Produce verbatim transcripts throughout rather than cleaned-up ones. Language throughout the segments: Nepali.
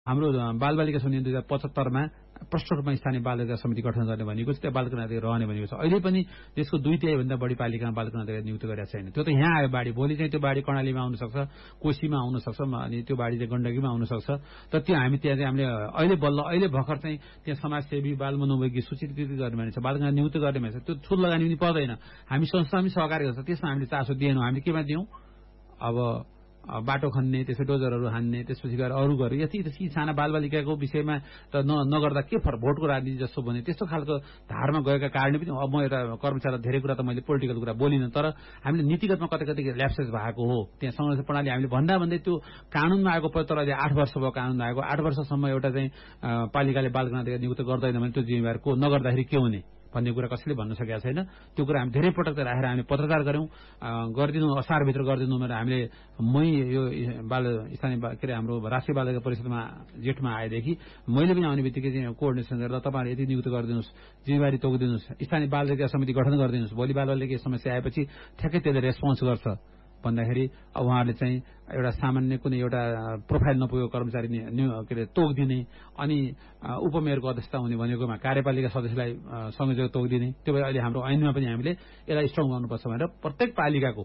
हाम्रो बालबालिका समिति दुई हजार पचहत्तरमा प्रष्ट रूपमा स्थानीय बालबालिका समिति गठन गर्ने भनेको चाहिँ त्यहाँ बालबालिका अधिकारी रहने भनेको छ। अहिले पनि देशको दुई तिहाईभन्दा बढी पालिकामा बालबालिका अधिकारी नियुक्त गरेका छैन। त्यो त यहाँ आयो बाढी, भोलि चाहिँ त्यो बाढी कर्णालीमा आउन सक्छ, कोशीमा आउन सक्छ, अनि त्यो बाढी चाहिँ गण्डकीमा आउन सक्छ। तर त्यो हामी त्यहाँ चाहिँ हामीले अहिले बल्ल अहिले भर्खर चाहिँ त्यहाँ समाजसेवी बाल मनोवैज्ञ सूचित गर्ने भनेको छ, बालबालिका नियुक्त गर्ने भनेको छ। त्यो छुट लगानी पनि पर्दैन। हामी संस्था पनि सहकारी गर्छ, त्यसमा हामीले चासो दिएनौँ। हामीले केमा दियौँ? अब बाटो खन्ने, त्यसै डोजरहरू हान्ने, त्यसपछि गएर अरू गरे। यति यति साना बालबालिकाको विषयमा त नगर्दा के फरक, भोटको राजनीति जस्तो भने त्यस्तो खालको धारमा गएका कारणले पनि अब म एउटा कर्मचारी धेरै कुरा त मैले पोलिटिकल कुरा बोलिनँ, तर हामीले नीतिगतमा कतै कतै ल्याप्सेस भएको हो। त्यहाँ संरक्षण प्रणाली हामीले भन्दा भन्दै त्यो कानूनमा आएको पऱ्यो, तर अहिले आठ वर्ष भयो कानूनमा आएको, आठ वर्षसम्म एउटा चाहिँ पालिकाले बालबालिका नियुक्त गर्दैन भने त्यो जिम्मेवार को नगर्दाखेरि के हुने भन्ने कुरा कसैले भन्न सकेका छैन। त्यो कुरा हामी धेरै पटक राखेर हामीले पत्रचार गऱ्यौँ, गरिदिनु असारभित्र गरिदिनु भनेर हामीले मै यो बाल स्थानीय के अरे हाम्रो राष्ट्रिय बालबालिका परिषदमा जेठमा आएदेखि मैले पनि आउने बित्तिकै चाहिँ कोअर्डिनेसन गरेर तपाईँहरूले यति नियुक्त गरिदिनुहोस्, जिम्मेवारी तोकिदिनुहोस्, स्थानीय बालबालिका समिति गठन गरिदिनुहोस्, भोलि बालबालिका समस्या आएपछि ठ्याक्कै त्यसले रेस्पोन्स गर्छ भन्दाखेरि अब उहाँहरूले चाहिँ एउटा सामान्य कुनै एउटा प्रोफाइल नपुगेको कर्मचारी के अरे तोकिदिने, अनि उपमेयरको अध्यक्षता हुने भनेकोमा कार्यपालिका सदस्यलाई संयोजक तोकिदिने। त्यो भएर अहिले हाम्रो ऐनमा पनि हामीले यसलाई स्ट्रङ गर्नुपर्छ भनेर प्रत्येक पालिकाको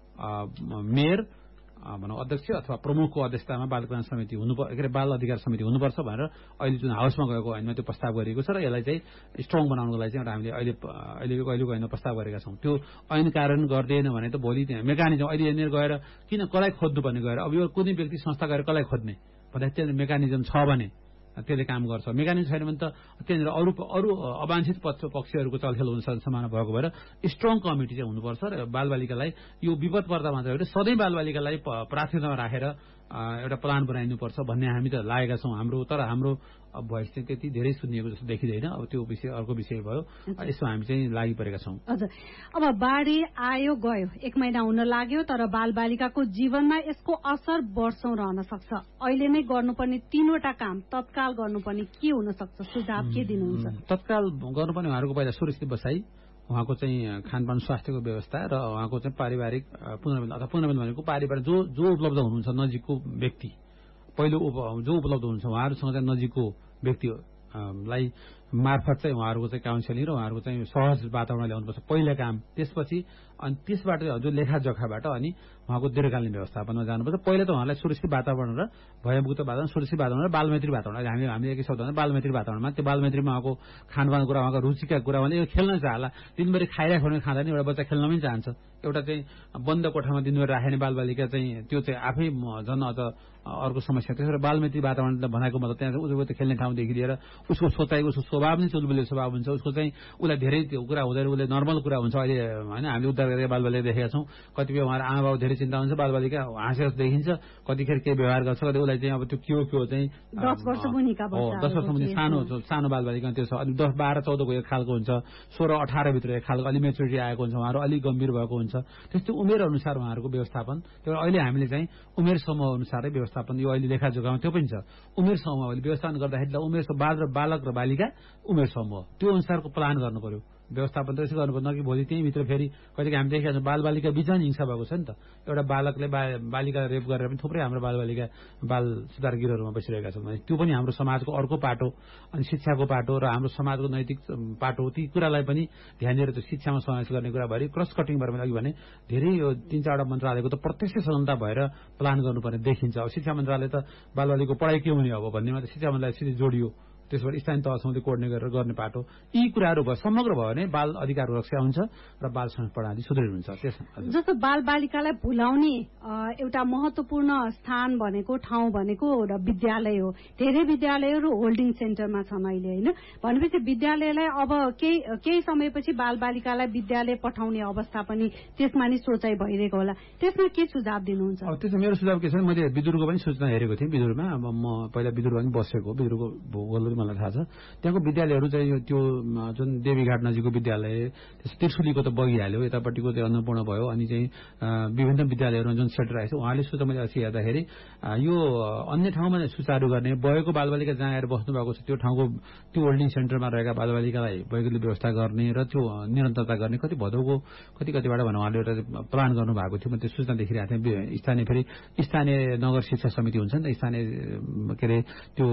मेयर भनौँ अध्यक्ष अथवा प्रमुखको अध्यक्षतामा बाल कल्याण समिति हुनु के अरे बाल अधिकार समिति हुनुपर्छ भनेर अहिले जुन हाउसमा गएको ऐनमा त्यो प्रस्ताव गरिएको छ, र यसलाई चाहिँ स्ट्रङ बनाउनको लागि चाहिँ हामीले अहिले अहिलेको अहिलेको ऐनमा प्रस्ताव गरेका छौँ। त्यो ऐन कार्यान्वयन गर्दैन भने त भोलि त्यहाँ मेकानिजम अहिले यहाँनिर गएर किन कसलाई खोज्नु भन्ने गएर अब यो कुनै व्यक्ति संस्था गएर कसलाई खोज्ने भन्दाखेरि त्यहाँ मेकानिजम छ भने त्यसले काम गर्छ। मेकानिजम छैन भने त त्यहाँनिर अरू अरू अवांछित पक्षहरूको चलखेल हुन सम्भावना भएको भएर स्ट्रङ कमिटी चाहिँ हुनुपर्छ र बालबालिकालाई यो विपद पर्दा मात्र होइन सधैँ बालबालिकालाई प्राथमिकतामा राखेर एउटा प्लान बनाइनुपर्छ भन्ने हामी त लागेका छौँ हाम्रो। तर हाम्रो भोइस चाहिँ त्यति धेरै सुनिएको जस्तो देखिँदैन। अब त्यो विषय अर्को विषय भयो, यसमा हामी चाहिँ लागि परेका छौँ। हजुर, अब बाढी आयो गयो, एक महिना हुन लाग्यो, तर बालबालिकाको जीवनमा यसको असर वर्षौं रहन सक्छ। अहिले नै गर्नुपर्ने तीनवटा काम तत्काल गर्नुपर्ने के हुन सक्छ, सुझाव के दिनुहुन्छ? तत्काल गर्नुपर्ने उहाँहरूको पहिला सुरक्षित बसाई, उहाँको चाहिँ खानपान स्वास्थ्यको व्यवस्था र उहाँको चाहिँ पारिवारिक पुनर्मिलन अथवा पुनर्मिलन भनेको पारिवारिक जो जो उपलब्ध हुनुहुन्छ नजिकको व्यक्ति पहिलो जो उपलब्ध हुनुहुन्छ उहाँहरूसँग चाहिँ नजिकको व्यक्तिलाई मार्फत चाहिँ उहाँहरूको चाहिँ काउन्सिलिङ र उहाँहरूको चाहिँ सहज वातावरण ल्याउनुपर्छ पहिला काम। त्यसपछि अनि त्यसबाट जो लेखाजोखाबाट अनि उहाँको दीर्घकालीन व्यवस्थापनमा जानुपर्छ। पहिला त उहाँलाई सुरक्षित वातावरण र भयमुक्त वातावरण, सुरक्षित वातावरण र बालमैत्री वातावरण, अहिले हामी हामी एकै शब्दमा बालमैत्री वातावरणमा त्यो बालमैत्रीमा उहाँको खानपानको कुरा, उहाँको रुचिका कुरा, उहाँले यो खेल्न चाहला, दिनभरि खाइरहेको खाँदा नि एउटा बच्चा खेल्न पनि चाहन्छ। एउटा चाहिँ बन्द कोठामा दिनभरि राख्ने बालबालिका चाहिँ त्यो चाहिँ आफै झन् अझ अर्को समस्या। त्यसबाट बालमैत्री वातावरण भनेको मतलब त्यहाँ उसको त्यो खेल्ने ठाउँदेखि लिएर उसको सोचाइ, उसको स्वभाव नै चुलबुले स्वभाव हुन्छ, उसको चाहिँ उसलाई धेरै त्यो कुरा हुँदैन, उसले नर्मल कुरा हुन्छ। अहिले होइन हामीले उद्धार गरेर बालबालिका देखेका छौँ, कतिपय उहाँहरू आमा बाबु धेरै चिन्ता हुन्छ, बालबालिका हाँसेर देखिन्छ, कतिखेर केही व्यवहार गर्छ, कति उसलाई चाहिँ अब त्यो के हो के हो चाहिँ दस वर्ष मुनिका दस वर्ष मुनि सानो सानो बालबालिका त्यो छ। अनि दस बाह्र चौधको एक खालको हुन्छ, सोह्र अठारभित्र एक खालको अलिक मेच्युरिटी आएको हुन्छ, उहाँहरू अलिक गम्भीर भएको हुन्छ। त्यस्तो उमेर अनुसार उहाँहरूको व्यवस्थापन, त्यो अहिले हामीले चाहिँ उमेर समूह अनुसारै व्यवस्थापन यो अहिले लेखाजोखामा त्यो पनि छ। उमेर समूह अहिले व्यवस्थापन गर्दाखेरि उमेर बाल र बालक र बालिका उमेर समूह त्यो अनुसारको प्लान गर्नु पर्यो। व्यवस्थापन त यसो गर्नु पर्यो, न कि भोलि त्यहीँभित्र फेरि कहिलेकाहीँ हामी देखेका छौँ बालबालिका बिचमा हिंसा भएको छ नि त। एउटा बालकले बालिका रेप गरेर पनि थुप्रै हाम्रो बालबालिका बाल सुधार गृहहरूमा बसिरहेका छन् भने त्यो पनि हाम्रो समाजको अर्को पाटो, अनि शिक्षाको पाटो र हाम्रो समाजको नैतिक पाटो, ती कुरालाई पनि ध्यान दिएर त्यो शिक्षामा समावेश गर्ने कुरा भएर क्रस कटिङ भएर अघि भने धेरै यो तीन चारवटा मन्त्रालयको त प्रत्यक्ष संलग्नता भएर प्लान गर्नुपर्ने देखिन्छ। अब शिक्षा मन्त्रालय त बालबालिकाको पढाइ के हुने अब भन्नेमा त शिक्षा मन्त्रालय सिधै जोडियो, त्यसबाट स्थानीय तहसम्म कोर्डिनेट गरेर गर्ने पाटो। यी कुराहरू भयो समग्र भयो भने बाल अधिकार रक्षा हुन्छ र बाल समाज प्रणाली सुदृढ हुन्छ। जस्तो बाल बालिकालाई भुलाउने एउटा महत्वपूर्ण स्थान भनेको ठाउँ भनेको र विद्यालय हो। धेरै विद्यालयहरू होल्डिङ सेन्टरमा छन् अहिले, होइन भनेपछि विद्यालयलाई अब केही केही समयपछि बाल बालिकालाई विद्यालय पठाउने अवस्था पनि त्यसमा नि सोचाइ भइरहेको होला, त्यसमा के सुझाव दिनुहुन्छ? अब त्यसमा मेरो सुझाव के छ, मैले विदुरको पनि सूचना हेरेको थिएँ। विदुरमा अब म पहिला विदुरमा पनि बसेको, विदुरको भूगोल जति मलाई थाहा छ। त्यहाँको विद्यालयहरू चाहिँ त्यो जुन देवीघाट नजिकको विद्यालय, त्रिशुलीको त बगिहाल्यो, यतापट्टिको चाहिँ अन्नपूर्ण भयो, अनि चाहिँ विभिन्न विद्यालयहरूमा जुन सेल्टर आएको छ उहाँले सोच्दा मैले अस्ति हेर्दाखेरि यो अन्य ठाउँमा सुचारू गर्ने, बगेको बालबालिका जहाँ आएर बस्नु भएको छ त्यो ठाउँको त्यो होल्डिङ सेन्टरमा रहेका बालबालिकालाई वैकल्पिक व्यवस्था गर्ने र त्यो निरन्तरता गर्ने कति भदौको कति कतिबाट भने उहाँले एउटा प्लान गर्नु भएको थियो। म त्यो सूचना देखिरहेको थिएँ। स्थानीय फेरि स्थानीय नगर शिक्षा समिति हुन्छ नि त, स्थानीय के अरे त्यो